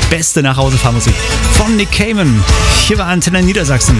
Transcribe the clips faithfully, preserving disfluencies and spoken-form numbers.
beste Nachhausefahrmusik von Nick Cayman. Hier war Antenne Niedersachsen.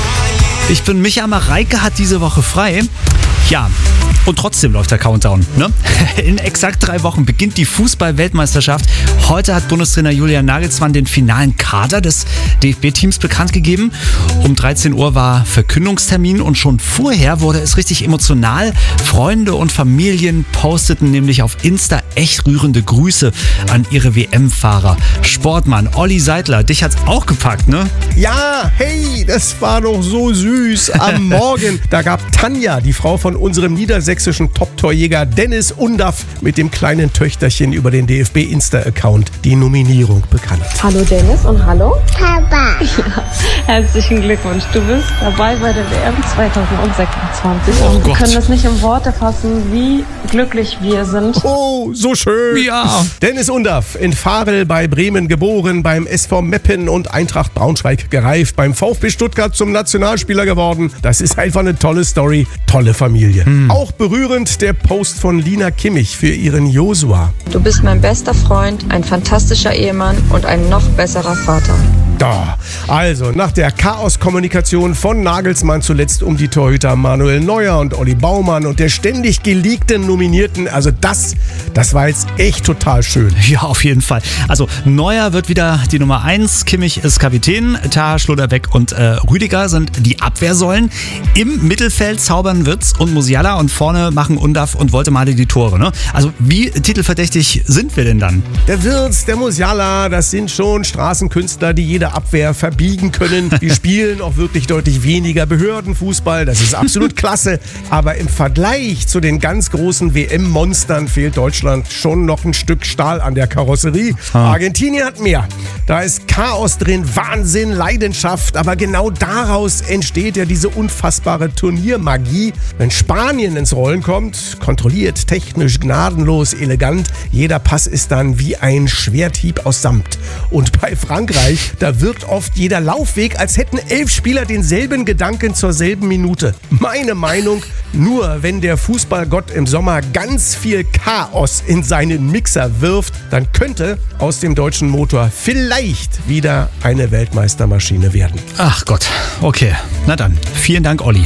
Ich bin Micha, Mareike hat diese Woche frei. Ja, und trotzdem läuft der Countdown. Ne? In exakt drei Wochen beginnt die Fußball-Weltmeisterschaft. Heute hat Bundestrainer Julian Nagelsmann den finalen Kader des D F B-Teams bekannt gegeben. Um dreizehn Uhr war Verkündungstermin und schon vorher wurde es richtig emotional. Freunde und Familien posteten nämlich auf Insta echt rührende Grüße an ihre W M-Fahrer. Sportmann Olli Seidler, dich hat's auch gepackt, ne? Ja, hey, das war doch so süß. Am Morgen, da gab Tanja, die Frau von unserem niedersächsischen Top-Torjäger Dennis Undaff, mit dem kleinen Töchterchen über den D F B-Insta-Account die Nominierung bekannt. Hallo Dennis und hallo Papa. Ja, herzlichen Glückwunsch. Du bist dabei bei der W M zwanzig sechsundzwanzig. Oh und wir Gott. können es nicht in Worte fassen, wie glücklich wir sind. Oh, so schön. Ja. Dennis Undaff, in Varel bei Bremen geboren, beim S V Meppen und Eintracht Braunschweig gereift, beim VfB Stuttgart zum Nationalspieler geworden. Das ist einfach eine tolle Story, tolle Familie. Hm. Auch berührend der Post von Lina Kimmich für ihren Josua. Du bist mein bester Freund, ein fantastischer Ehemann und ein noch besserer Vater. Da. Also, nach der Chaos-Kommunikation von Nagelsmann zuletzt um die Torhüter Manuel Neuer und Olli Baumann und der ständig geleakten Nominierten, also das, das war jetzt echt total schön. Ja, auf jeden Fall. Also Neuer wird wieder die Nummer eins, Kimmich ist Kapitän, Tah, Schlotterbeck und äh, Rüdiger sind die Abwehrsäulen. Im Mittelfeld zaubern Wirtz und Musiala und vorne machen Undaff und Woltemade die Tore. Ne? Also wie titelverdächtig sind wir denn dann? Der Wirtz, der Musiala, das sind schon Straßenkünstler, die jede Abwehr verbiegen können. Die spielen auch wirklich deutlich weniger Behördenfußball. Das ist absolut klasse. Aber im Vergleich zu den ganz großen W M-Monstern fehlt Deutschland schon noch ein Stück Stahl an der Karosserie. Ah. Argentinien hat mehr. Da ist Chaos drin, Wahnsinn, Leidenschaft. Aber genau daraus entsteht ja diese unfassbare Turniermagie. Wenn Spanien ins Rollen kommt, kontrolliert, technisch, gnadenlos, elegant. Jeder Pass ist dann wie ein Schwerthieb aus Samt. Und bei Frankreich, da wirkt oft jeder Laufweg, als hätten elf Spieler denselben Gedanken zur selben Minute. Meine Meinung, nur wenn der Fußballgott im Sommer ganz viel Chaos in seinen Mixer wirft, dann könnte aus dem deutschen Motor vielleicht wieder eine Weltmeistermaschine werden. Ach Gott, okay. Na dann, vielen Dank, Olli.